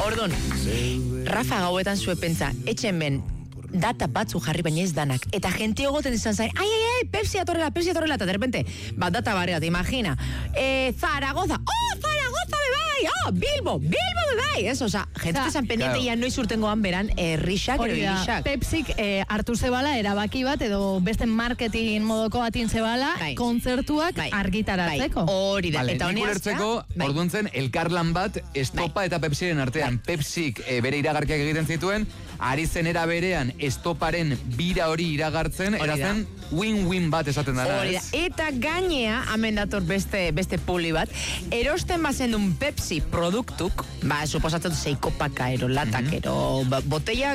Orduan, Rafa gauetan zue pentsa, etxen ben, data batzu jarri baina ez danak. Eta gente egoten izan zain, ai, Pepsi atorrela, eta de repente, data barreat, imagina, Zaragoza, Zaragoza bebai, Bilbo bebai, eso, oza, gente esan pendiente ya noiz urtengoan beran, rixak, Pepsik hartu zebala, erabaki bat, edo beste marketing modoko batin zebala, kontzertuak argitaratzeko. Hori da, eta honi azka. Orduntzen, elkarlan bat, Estopa eta Pepsiren artean. Pepsik bere iragarkiak egiten zituen, ari zen era berean Estoparen bira hori iragartzen, erazen win-win bat esaten dara. Eta gainea, hemen dator beste puli bat, erosten bazen duen Pepsi produktuk, suposatzen zeiko paka, latak, botella,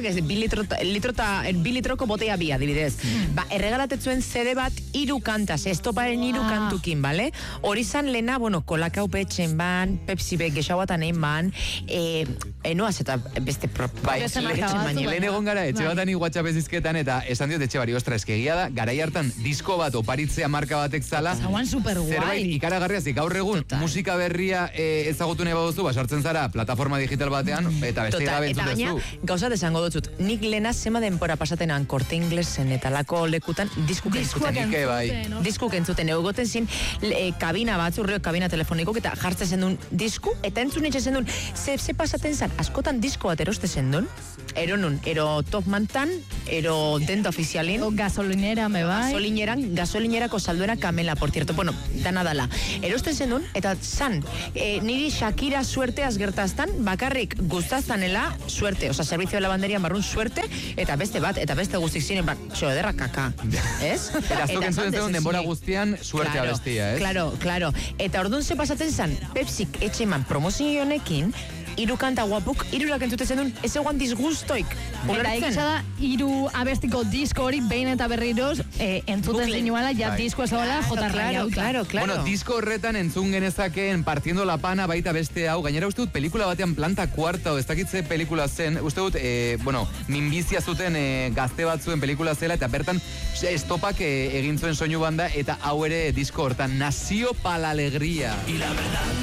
bilitroko botella bi, adibidez. Erregalatetzuen CD bat 3 kantaz, Estoparen 3 kantukin, bale? Hori zan lehena, kolakau petxen ban, Pepsi be gexauatan egin ban, enoaz eta beste lehen egon gara, etxe batan WhatsApp ezizketan, eta esan diot etxe bari, ostra, eskegia da, garai hartan disko bat oparitzea marka batek zala, zerbait ikaragarriazik gaur egun musika berria ezagutu nahi baduzu, sartzen zara plataforma digital batean, eta beste gabe entzun duzu. Eta baina, gauzat esango dutzut, nik lehena zema denpora pasatenan Korte Inglesen eta lako lekutan diskuk entzuten. Diskuk entzuten, egoten zin kabina batzurreo, kabina telefonikok, eta jartzen zendun disku, eta entzun etxe zendun, ze pasaten zan, askotan disko bat eroste zendun, ero Top Mantan, ero Denta Oficialin, gasolinera me bai. Gasolinerako salduera Kamela, por cierto. Bueno, dana. Erosten zendun, eta zan, niri Shakira suerteaz gertaztan, bakarrik gustaztanela suerte, oza, servizio de lavanderian barrun suerte, eta beste bat, eta beste guztik zinen, xo ederra kaka, ez? Eta zuk entzuten zen denbora guztian suertea bestia, ez? Claro. Eta orduan ze pasaten zan, Pepsik etxeman promozio honekin, 3 kanta guapuk, 3 entzuten zen duen, ez eguan disgustoik. Eta egitza da, 3 abestiko disko hori behin eta berriroz entzuten zinuala, ja disko ezagoela jotarra jauta. Claro. Bueno, disko horretan entzun genezakeen Partiendo la Pana baita beste hau, gainera uste dut pelikula batean Planta Cuarta, o ez dakitze pelikula zen, uste dut, minbizia zuten gazte bat zuen pelikula zela, eta bertan Estopak egin zuen soinu banda, eta hau ere disko hortan, Nazio pa la alegría.